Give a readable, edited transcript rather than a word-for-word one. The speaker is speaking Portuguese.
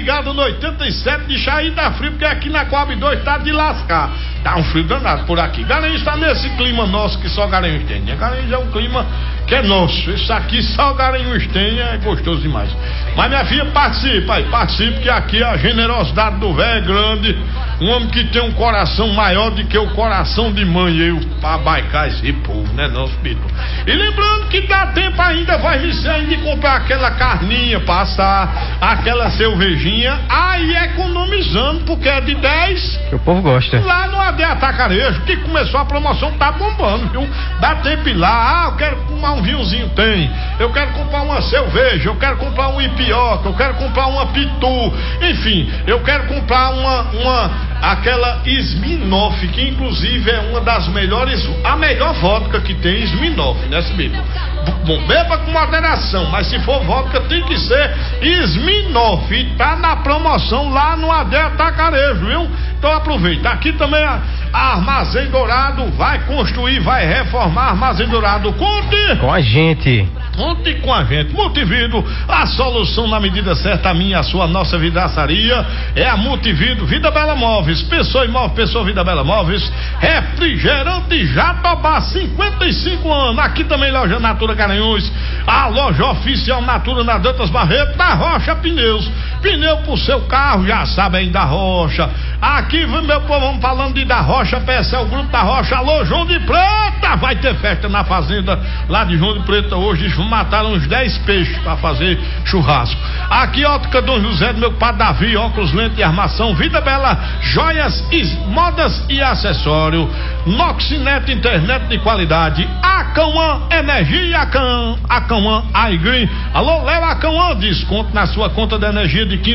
ligado no 87 de Chaí da frio, porque aqui na Coab 2 tá de lascar. Tá um frio danado por aqui. Garanhuns tá nesse clima nosso que só Garanhuns tem, né? Garanhuns é um clima que é nosso. Isso aqui só Garanhuns tem, é gostoso demais. Mas minha filha, participa, que aqui a generosidade do velho é grande. Um homem que tem um coração maior do que o coração de mãe, eu, pra baicar esse povo, né, nosso Pito? E lembrando que dá tempo ainda, vai me ser de comprar aquela carninha, passar aquela cervejinha, aí economizando, porque é de 10. Que o povo gosta. Lá no AD Atacarejo, que começou a promoção, tá bombando, viu? Dá tempo ir lá, eu quero comprar um vinhozinho, tem. Eu quero comprar uma cerveja, eu quero comprar um ipioca, eu quero comprar uma pitu, enfim, eu quero comprar aquela Smirnoff, que inclusive é uma das melhores, a melhor vodka que tem, Smirnoff, né, Smirnoff? Bom, beba com moderação, mas se for vodka tem que ser Smirnoff, e tá na promoção lá no AD Atacarejo, viu? Então aproveita, aqui também a Armazém Dourado vai construir, vai reformar. Armazém Dourado, conte com a gente. Conte com a gente. Multivido, a solução na medida certa, a minha, a sua, a nossa vidraçaria é a Multivido. Vida Bela Móveis, Pessoa Imóvel, Pessoa Vida Bela Móveis. Refrigerante Jatobá, 55 anos. Aqui também loja Natura Garanhuns, a loja oficial Natura na Dantas Barreto, da Rocha Pneus. Pneu pro seu carro, já sabe aí da Rocha. Aqui, meu povo, vamos falando de da Rocha, PSL, o Grupo da Rocha. Alô, João de Preta, vai ter festa na fazenda lá de João de Preta hoje. Mataram uns 10 peixes pra fazer churrasco. Aqui, Ótica Dom José, do meu padre Davi, óculos, lente e armação. Vida Bela, joias, modas e acessório. Noxinet, internet de qualidade. Acauã Energia, Acauã iGreen. Alô, Léo Acauã, desconto na sua conta de energia de 15%.